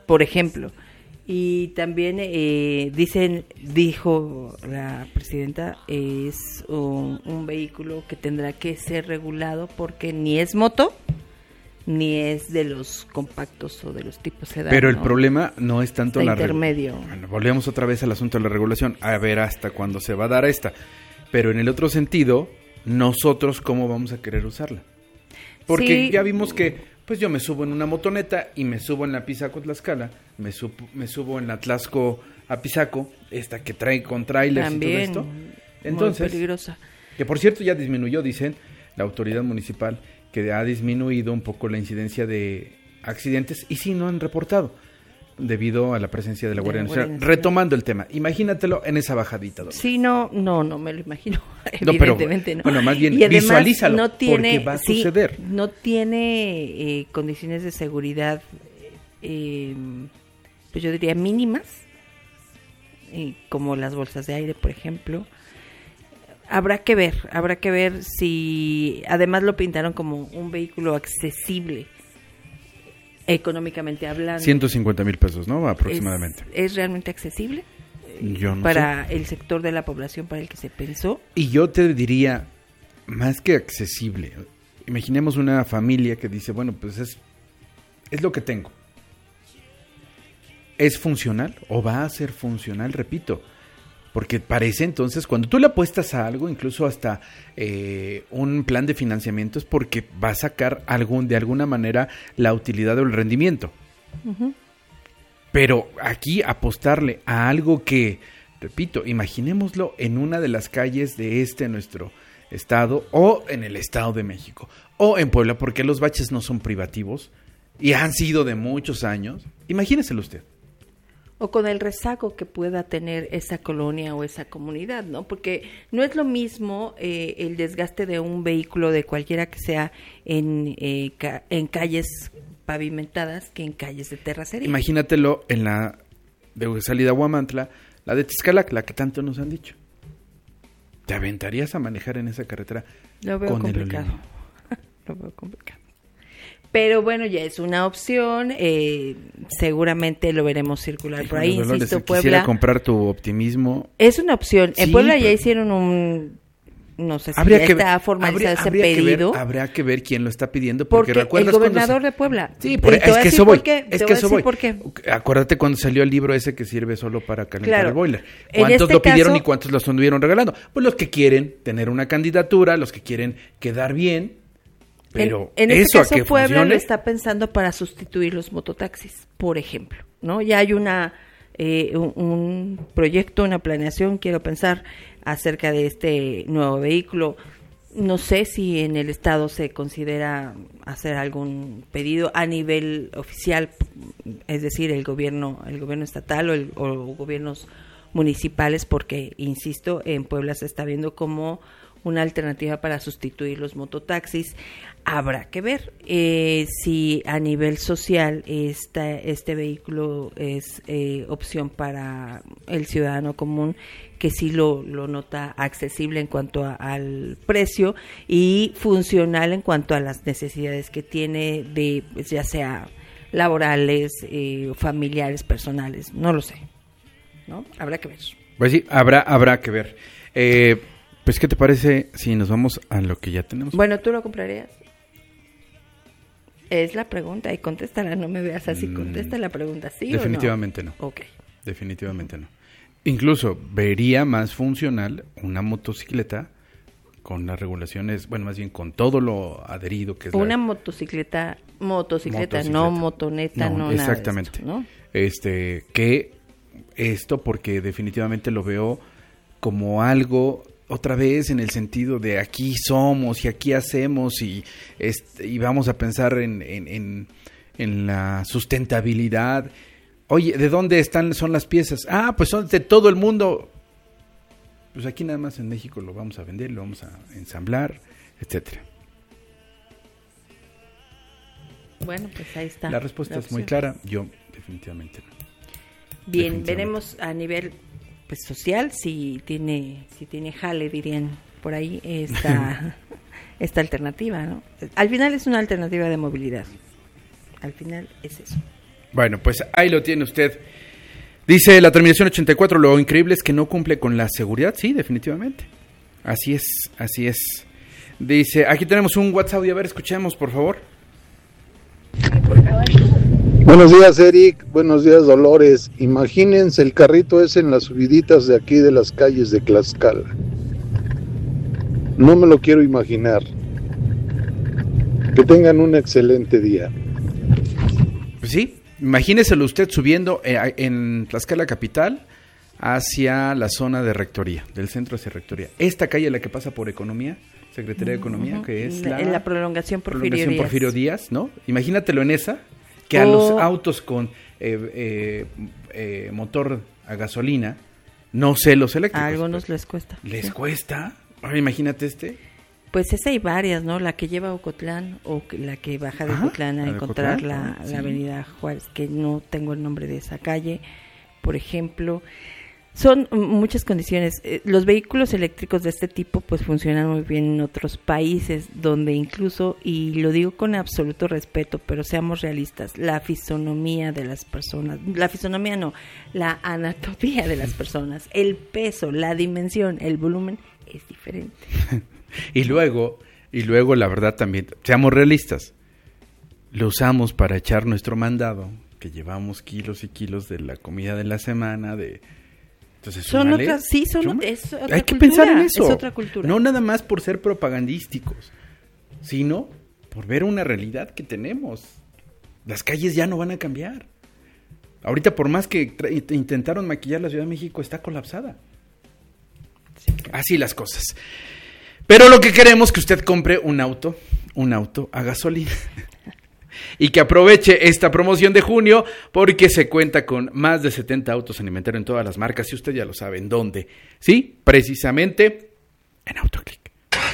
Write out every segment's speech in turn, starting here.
por ejemplo. Y también dijo la presidenta, es un vehículo que tendrá que ser regulado porque ni es moto, ni es de los compactos o de los tipos sedán. Pero el problema no es tanto la intermedio. Bueno, volvemos otra vez al asunto de la regulación, a ver hasta cuándo se va a dar esta. Pero en el otro sentido, nosotros cómo vamos a querer usarla. Porque ya vimos que pues yo me subo en una motoneta y me subo en la Pisaco Tlaxcala, me subo en la Tlaxco Apizaco, esta que trae con trailers y todo esto. Entonces, muy peligrosa. Que por cierto ya disminuyó, dicen la autoridad municipal, que ha disminuido un poco la incidencia de accidentes y sí no han reportado debido a la presencia de la Guardia Nacional. Retomando el tema, imagínatelo en esa bajadita. ¿Dónde? Sí, no me lo imagino. Evidentemente no. Bueno, más bien y además, visualízalo, no tiene, porque va a suceder. No tiene condiciones de seguridad, pues yo diría mínimas, como las bolsas de aire, por ejemplo. Habrá que ver si además lo pintaron como un vehículo accesible económicamente hablando. 150,000 pesos, ¿no? Aproximadamente. ¿Es realmente accesible? Yo no para sé. El sector de la población para el que se pensó. Y yo te diría, más que accesible, imaginemos una familia que dice, bueno, pues es lo que tengo. ¿Es funcional o va a ser funcional? Repito, porque parece entonces, cuando tú le apuestas a algo, incluso hasta un plan de financiamiento, es porque va a sacar de alguna manera la utilidad o el rendimiento. Uh-huh. Pero aquí apostarle a algo que, repito, imaginémoslo en una de las calles de nuestro estado, o en el Estado de México, o en Puebla, porque los baches no son privativos y han sido de muchos años. Imagíneselo usted. O con el rezago que pueda tener esa colonia o esa comunidad, ¿no? Porque no es lo mismo el desgaste de un vehículo de cualquiera que sea en calles pavimentadas que en calles de terracería. Imagínatelo en la de salida a Huamantla, la de Tizcalac, la que tanto nos han dicho. ¿Te aventarías a manejar en esa carretera? Lo veo complicado. Lo veo complicado. Pero bueno, ya es una opción, seguramente lo veremos circular por ahí, Dolores, insisto, Puebla. Quisiera comprar tu optimismo. Es una opción. En Puebla ya pero hicieron no sé si ya está formalizado ese pedido. Habría que ver quién lo está pidiendo. Porque el gobernador de Puebla. Sí, es que eso voy. ¿Por qué? Acuérdate cuando salió el libro ese que sirve solo para calentar el boiler. En ¿Cuántos este lo pidieron caso, y cuántos lo estuvieron regalando? Pues los que quieren tener una candidatura, los que quieren quedar bien. Pero en este eso caso, a que Puebla funcione, lo está pensando para sustituir los mototaxis, por ejemplo, ¿no? Ya hay un proyecto, una planeación, quiero pensar, acerca de este nuevo vehículo. No sé si en el estado se considera hacer algún pedido a nivel oficial, es decir, el gobierno estatal o gobiernos municipales, porque, insisto, en Puebla se está viendo como una alternativa para sustituir los mototaxis. Habrá que ver si a nivel social este vehículo es opción para el ciudadano común, que sí lo nota accesible en cuanto al precio y funcional en cuanto a las necesidades que tiene de, pues, ya sea laborales, familiares, personales, no lo sé, ¿no? Habrá que ver. Pues sí, habrá que ver. Pues, ¿qué te parece si nos vamos a lo que ya tenemos? Bueno, ¿tú lo comprarías? Es la pregunta, y contéstala, no me veas así, contesta la pregunta, ¿sí definitivamente o no? Ok. Definitivamente no. Incluso vería más funcional una motocicleta con las regulaciones, bueno, más bien con todo lo adherido que es una motocicleta, no motoneta, no exactamente. Nada de esto, ¿no? Que esto, porque definitivamente lo veo como algo, otra vez, en el sentido de aquí somos y aquí hacemos y vamos a pensar en la sustentabilidad. Oye, ¿de dónde son las piezas? Ah, pues son de todo el mundo. Pues aquí nada más en México lo vamos a vender, lo vamos a ensamblar, etcétera. Bueno, pues ahí está. La respuesta es muy clara, yo definitivamente no. Bien, veremos a nivel pues social si tiene jale, dirían por ahí, esta alternativa, ¿no? Al final es una alternativa de movilidad. Al final es eso. Bueno, pues ahí lo tiene usted. Dice la terminación 84, lo increíble es que no cumple con la seguridad. Sí, definitivamente. Así es, así es. Dice, aquí tenemos un WhatsApp, a ver, escuchemos, por favor. Buenos días, Eric. Buenos días, Dolores. Imagínense el carrito ese en las subiditas de aquí de las calles de Tlaxcala. No me lo quiero imaginar. Que tengan un excelente día. Pues sí, imagíneselo usted subiendo en Tlaxcala capital hacia la zona de Rectoría, del centro hacia Rectoría. Esta calle, la que pasa por Economía, Secretaría de Economía, que es en la prolongación Porfirio Díaz, ¿no? Imagínatelo en esa, que a los autos con motor a gasolina, no sé los eléctricos. A algunos les cuesta. ¿Les cuesta? Ahora imagínate este. Pues esa hay varias, ¿no? La que lleva a Ocotlán o la que baja de Ocotlán a encontrar la avenida Juárez, que no tengo el nombre de esa calle, por ejemplo. Son muchas condiciones. Los vehículos eléctricos de este tipo pues funcionan muy bien en otros países donde incluso, y lo digo con absoluto respeto, pero seamos realistas, la fisonomía de las personas, la anatomía de las personas, el peso, la dimensión, el volumen es diferente. Y luego la verdad también, seamos realistas, lo usamos para echar nuestro mandado, que llevamos kilos y kilos de la comida de la semana, entonces es otra hay que cultura, pensar en eso. Es otra cultura. No nada más por ser propagandísticos, sino por ver una realidad que tenemos. Las calles ya no van a cambiar. Ahorita por más que intentaron maquillar la Ciudad de México, está colapsada. Sí. Así las cosas. Pero lo que queremos es que usted compre un auto a gasolina. Y que aproveche esta promoción de junio porque se cuenta con más de 70 autos en inventario en todas las marcas y usted ya lo sabe en dónde. Sí, precisamente en AutoClick.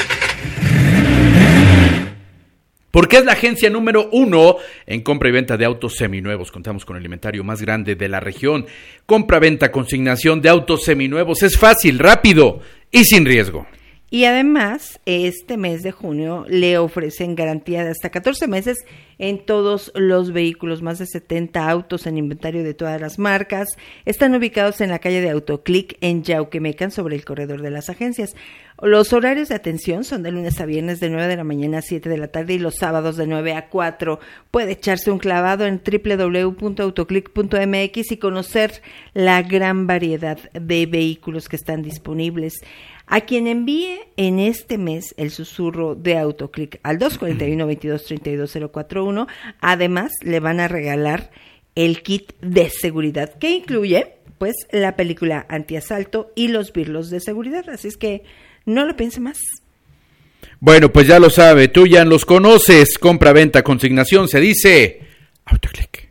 Porque es la agencia número 1 en compra y venta de autos seminuevos. Contamos con el inventario más grande de la región. Compra, venta, consignación de autos seminuevos. Es fácil, rápido y sin riesgo. Y además, este mes de junio le ofrecen garantía de hasta 14 meses en todos los vehículos, más de 70 autos en inventario de todas las marcas. Están ubicados en la calle de AutoClick en Yauquemecan, sobre el corredor de las agencias. Los horarios de atención son de lunes a viernes de 9 de la mañana a 7 de la tarde y los sábados de 9 a 4. Puede echarse un clavado en www.autoclick.mx y conocer la gran variedad de vehículos que están disponibles. A quien envíe en este mes el susurro de AutoClick al 241-2232-041, además le van a regalar el kit de seguridad que incluye pues la película antiasalto y los birlos de seguridad, así es que no lo piense más. Bueno, pues ya lo sabe, tú ya los conoces, compra, venta, consignación, se dice AutoClick.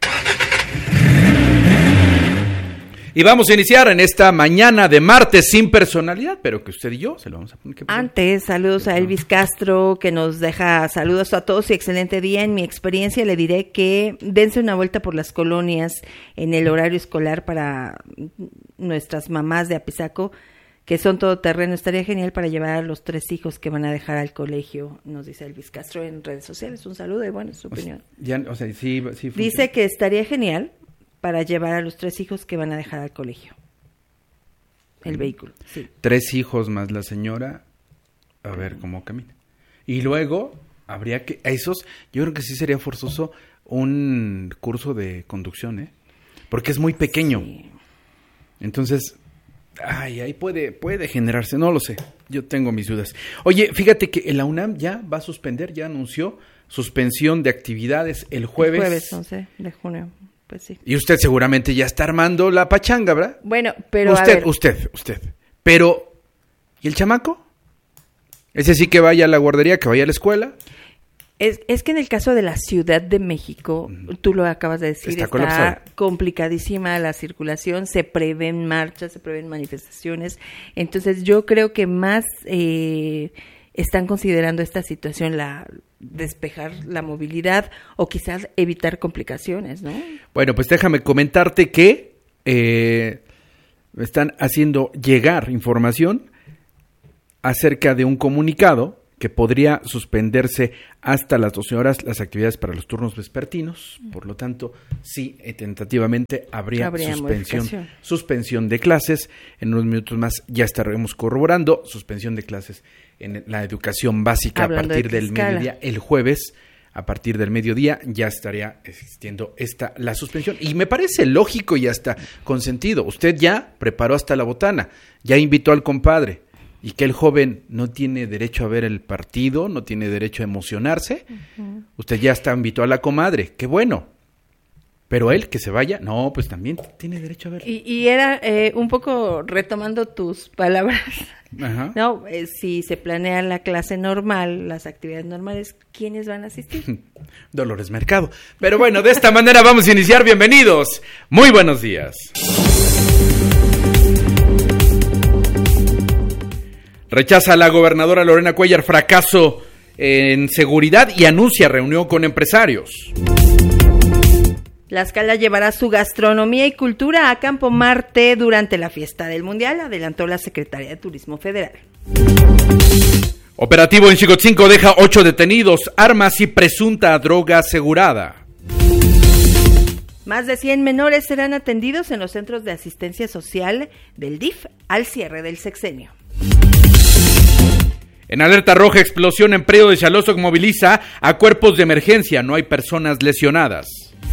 Y vamos a iniciar en esta mañana de martes sin personalidad, pero que usted y yo se lo vamos a poner. Antes, saludos a Elvis Castro, que nos deja saludos a todos y excelente día. En mi experiencia le diré que dense una vuelta por las colonias en el horario escolar para nuestras mamás de Apizaco, que son todoterreno. Estaría genial para llevar a los 3 hijos que van a dejar al colegio, nos dice Elvis Castro en redes sociales. Un saludo y bueno, su opinión. Sí dice que estaría genial para llevar a los 3 hijos que van a dejar al colegio el vehículo. Sí. 3 hijos más la señora, a ver cómo camina. Y luego habría que, a esos, yo creo que sí sería forzoso un curso de conducción, porque es muy pequeño. Sí. Entonces, ahí puede generarse, no lo sé, yo tengo mis dudas. Oye, fíjate que la UNAM ya va a suspender, ya anunció suspensión de actividades el jueves. El jueves 11 de junio. Pues sí. Y usted seguramente ya está armando la pachanga, ¿verdad? Bueno, pero Usted. Pero, ¿y el chamaco? Ese sí que vaya a la guardería, que vaya a la escuela. Es que en el caso de la Ciudad de México, tú lo acabas de decir, está complicadísima la circulación, se prevén marchas, se prevén manifestaciones. Entonces yo creo que más están considerando esta situación, despejar la movilidad o quizás evitar complicaciones, ¿no? Bueno, pues déjame comentarte que están haciendo llegar información acerca de un comunicado que podría suspenderse hasta las 12 horas las actividades para los turnos vespertinos. Por lo tanto, sí, tentativamente habría suspensión de clases. En unos minutos más ya estaremos corroborando suspensión de clases en la educación básica a partir del mediodía. El jueves, a partir del mediodía, ya estaría existiendo la suspensión. Y me parece lógico y hasta consentido. Usted ya preparó hasta la botana, ya invitó al compadre. Y que el joven no tiene derecho a ver el partido, no tiene derecho a emocionarse. Uh-huh. Usted ya invitó a la comadre, qué bueno. Pero él, que se vaya, no, pues también tiene derecho a ver. Y era un poco retomando tus palabras. Ajá. No, si se planea la clase normal, las actividades normales, ¿quiénes van a asistir? Dolores Mercado. Pero bueno, de esta manera vamos a iniciar. Bienvenidos. Muy buenos días. Rechaza la gobernadora Lorena Cuéllar fracaso en seguridad y anuncia reunión con empresarios. Tlaxcala llevará su gastronomía y cultura a Campo Marte durante la fiesta del Mundial, adelantó la Secretaría de Turismo Federal. Operativo en Xicotzinco deja 8 detenidos, armas y presunta droga asegurada. Más de 100 menores serán atendidos en los centros de asistencia social del DIF al cierre del sexenio. En alerta roja, explosión en predio de Xalostoc moviliza a cuerpos de emergencia. No hay personas lesionadas.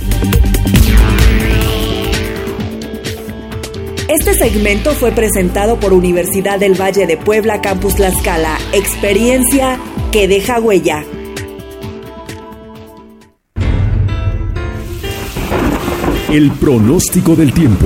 Este segmento fue presentado por Universidad del Valle de Puebla, Campus Tlaxcala. Experiencia que deja huella. El pronóstico del tiempo.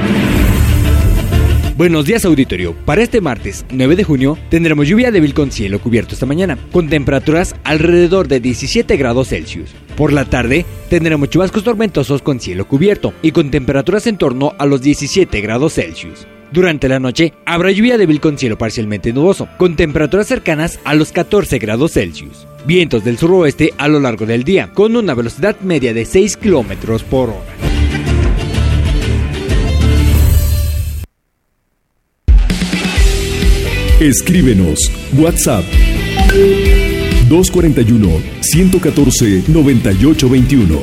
Buenos días, auditorio. Para este martes 9 de junio tendremos lluvia débil con cielo cubierto esta mañana, con temperaturas alrededor de 17 grados Celsius. Por la tarde tendremos chubascos tormentosos con cielo cubierto y con temperaturas en torno a los 17 grados Celsius. Durante la noche habrá lluvia débil con cielo parcialmente nuboso, con temperaturas cercanas a los 14 grados Celsius. Vientos del suroeste a lo largo del día, con una velocidad media de 6 kilómetros por hora. Escríbenos, WhatsApp 241-114-9821.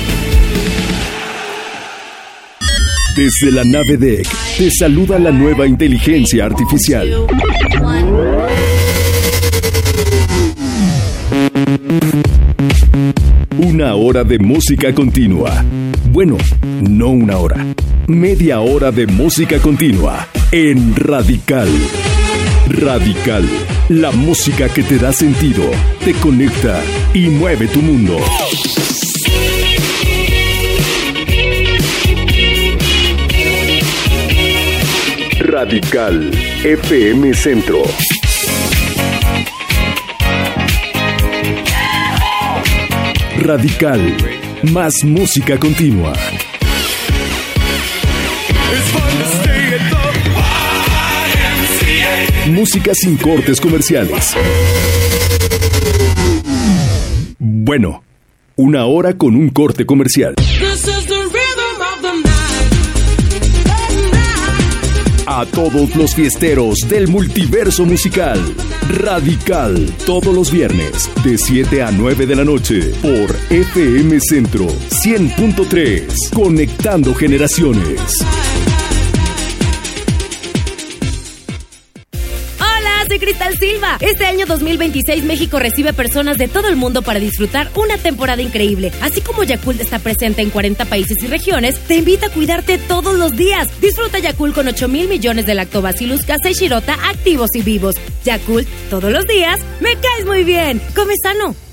Desde la nave DEC te saluda la nueva inteligencia artificial. Una hora de música continua. Bueno, no una hora. Media hora de música continua en Radical. Radical, la música que te da sentido, te conecta y mueve tu mundo. Radical FM Centro. Radical, más música continua. Música sin cortes comerciales. Bueno, una hora con un corte comercial. A todos los fiesteros del multiverso musical. Radical, todos los viernes, de 7 a 9 de la noche, por FM Centro 100.3, conectando generaciones. Soy Cristal Silva. Este año 2026 México recibe personas de todo el mundo para disfrutar una temporada increíble. Así como Yakult está presente en 40 países y regiones, te invita a cuidarte todos los días. Disfruta Yakult con 8,000 millones de Lactobacillus casei shirota activos y vivos. Yakult, todos los días, me caes muy bien. Come sano.